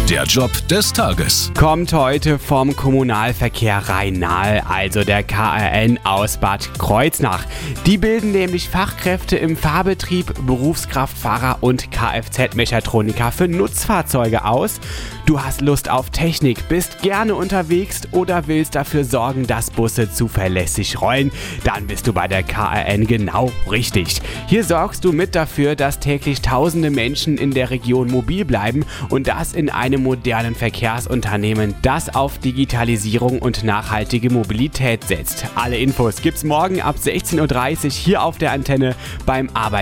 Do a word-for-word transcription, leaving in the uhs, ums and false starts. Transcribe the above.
Der Job des Tages. Kommt heute vom Kommunalverkehr Rhein-Nahe, also der K R N aus Bad Kreuznach. Die bilden nämlich Fachkräfte im Fahrbetrieb, Berufskraftfahrer und Kfz-Mechatroniker für Nutzfahrzeuge aus. Du hast Lust auf Technik, bist gerne unterwegs oder willst dafür sorgen, dass Busse zuverlässig rollen? Dann bist du bei der K R N genau richtig. Hier sorgst du mit dafür, dass täglich tausende Menschen in der Region mobil bleiben und das in einem modernen Verkehrsunternehmen, das auf Digitalisierung und nachhaltige Mobilität setzt. Alle Infos gibt's morgen ab sechzehn Uhr dreißig hier auf der Antenne beim Arbeitgeber.